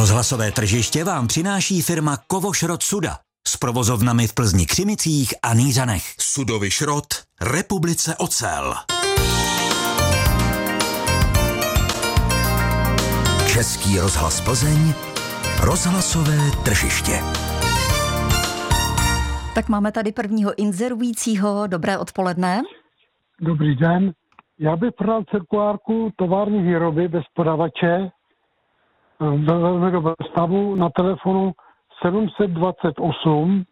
Rozhlasové tržiště vám přináší firma Kovošrot Suda s provozovnami v Plzni, Křimicích a Nýřanech. Sudový šrot Republice Ocel. Český rozhlas Plzeň, rozhlasové tržiště. Tak máme tady prvního inzerujícího. Dobré odpoledne. Dobrý den. Já bych prodal cirkulárku tovární výroby bez podavače ve velmi dobrém stavu na telefonu 728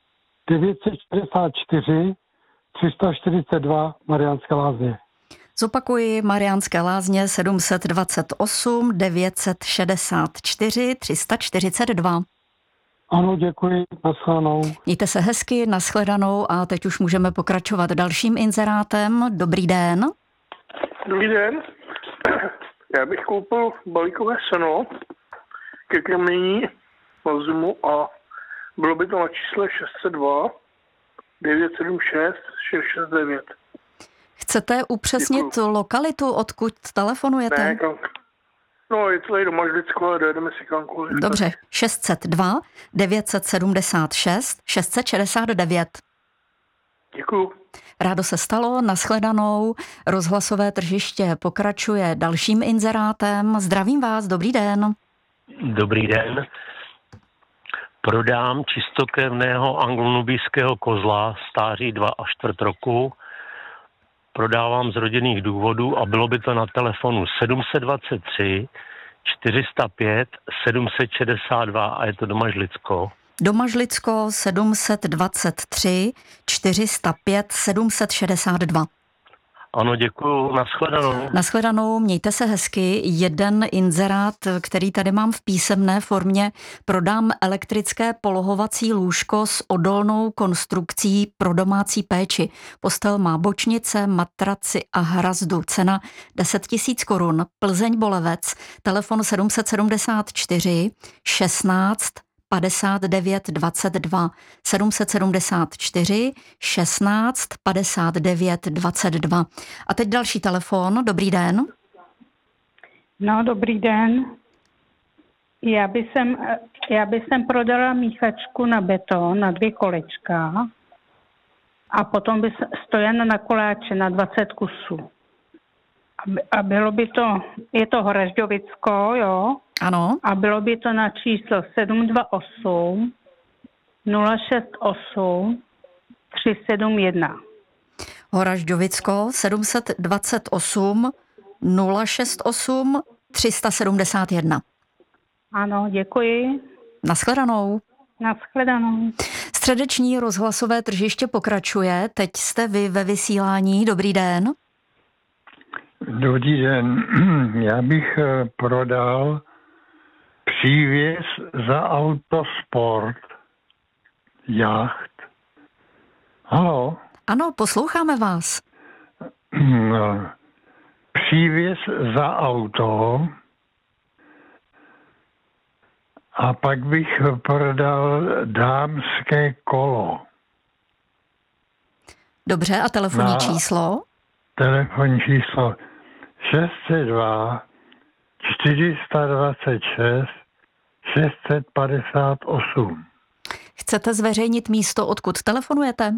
944 342 Mariánské Lázně. Zopakuji, Mariánské Lázně 728 964 342. Ano, děkuji, nashledanou. Mějte se hezky, nashledanou a teď už můžeme pokračovat dalším inzerátem. Dobrý den. Dobrý den. Já bych koupil balíkové seno ke krmení na zimu a bylo by to na čísle 602 976 669. Chcete upřesnit lokalitu, odkud telefonujete? Ne, no, je to tady doma vždycky, ale dojedeme si kamkoliv. Dobře, 602 976 669. Děkuju. Rádo se stalo, nashledanou. Rozhlasové tržiště pokračuje dalším inzerátem. Zdravím vás, dobrý den. Dobrý den. Prodám čistokrevného anglonubijského kozla stáří 2 a čtvrt roku. Prodávám z rodinných důvodů a bylo by to na telefonu 723 405 762 a je to Domažlicko. Domažlicko 723 405 762. Ano, děkuju, nashledanou. Nashledanou, mějte se hezky. Jeden inzerát, který tady mám v písemné formě, prodám elektrické polohovací lůžko s odolnou konstrukcí pro domácí péči. Postel má bočnice, matraci a hrazdu. Cena 10 000 korun. Plzeň Bolevec, telefon 774 16 59 22 774 16 59 22. A teď další telefon. Dobrý den. No, dobrý den. Já bych prodala míchačku na beton na 2 kolečka a potom by stojana na koláče na 20 kusů. A bylo by to, je to Horažďovicko, jo? Ano. A bylo by to na číslo 728 068 371. Horažďovicko 728 068 371. Ano, děkuji. Nashledanou. Nashledanou. Středeční rozhlasové tržiště pokračuje. Teď jste vy ve vysílání. Dobrý den. Dobrý den. Já bych prodal přívěs za autosport jacht. Haló? Ano, posloucháme vás. Přívěs za auto a pak bych prodal dámské kolo. Dobře, a telefonní číslo? Telefonní číslo 602 426 658. Chcete zveřejnit místo, odkud telefonujete?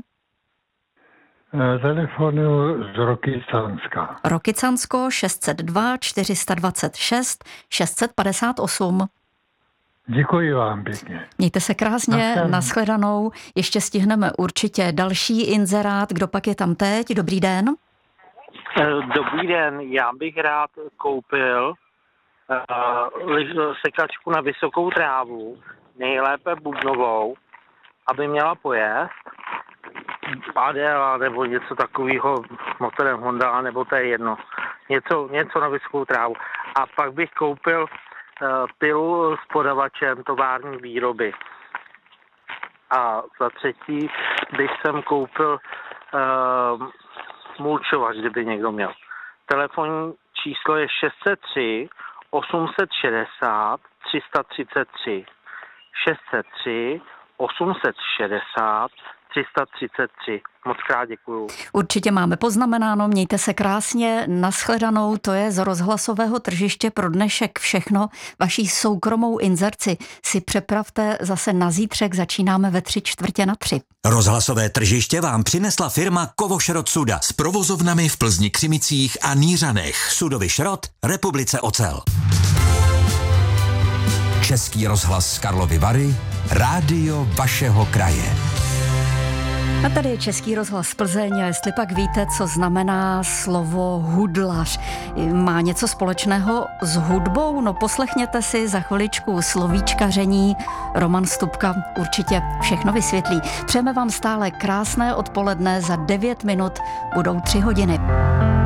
Telefonu z Rokycanska. Rokycansko 602 426 658. Děkuji vám pěkně. Mějte se krásně, nashledanou. Ještě stihneme určitě další inzerát. Kdo pak je tam teď? Dobrý den. Dobrý den, já bych rád koupil sekačku na vysokou trávu, nejlépe bubnovou, aby měla pojezd, Adela nebo něco takového, motorem Honda, nebo to je jedno, něco na vysokou trávu. A pak bych koupil pilu s podavačem tovární výroby. A za třetí bych sem koupil mulčovač, kdyby někdo měl. Telefonní číslo je 603 860 333. 603 860 333. Moc krát děkuju. Určitě máme poznamenáno, mějte se krásně, nashledanou, to je z rozhlasového tržiště pro dnešek všechno. Vaší soukromou inzerci si přepravte zase na zítřek, začínáme ve 3:45. Rozhlasové tržiště vám přinesla firma Kovošrot Suda s provozovnami v Plzni, Křimicích a Nířanech. Sudový šrot, Republice Ocel. Český rozhlas Karlovy Vary, rádio vašeho kraje. A tady je Český rozhlas Plzeň, a jestli pak víte, co znamená slovo hudlař. Má něco společného s hudbou? No poslechněte si za chviličku slovíčkaření. Roman Stupka určitě všechno vysvětlí. Přejeme vám stále krásné odpoledne, za 9 minut budou 3 hodiny.